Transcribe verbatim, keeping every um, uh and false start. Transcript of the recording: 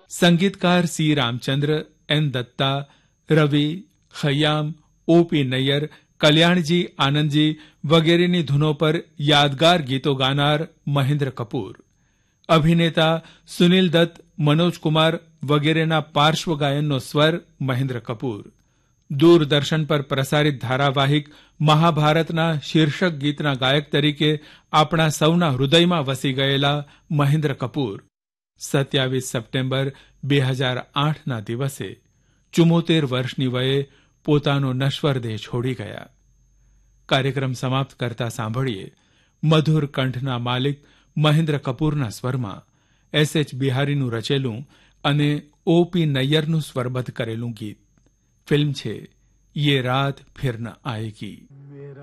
સંગીતકાર C Ramchandra, N Datta, રવિ, Khayyam, OP Nayyar, Kalyanji Anandji વગેરેની ધૂનો પર યાદગાર ગીતો ગાનાર મહેન્દ્ર કપૂર. અભિનેતા સુનિલ દત્ત, મનોજ કુમાર વગેરેના પાર્શ્વગાયનનો સ્વર મહેન્દ્ર કપૂર. દૂરદર્શન પર પ્રસારિત ધારાવાહિક મહાભારતના શીર્ષક ગીતના ગાયક તરીકે આપણા સૌના હૃદયમાં વસી ગયેલા મહેન્દ્ર કપૂર સત્યાવીસ સપ્ટેમ્બર બે હજાર આઠના દિવસે ચુમ્મોતેર વર્ષની વયે પોતાનો નશ્વર દેહ છોડી ગયા. કાર્યક્રમ સમાપ્ત કરતા સાંભળીએ મધુર કંઠના માલિક મહેન્દ્ર કપૂરના સ્વરમાં એસ એચ બિહારીનું રચેલું અને ઓપી નૈયરનું સ્વરબદ્ધ કરેલું ગીત. ફિલ્મ છે યે રાત ફિર ન આયેગી.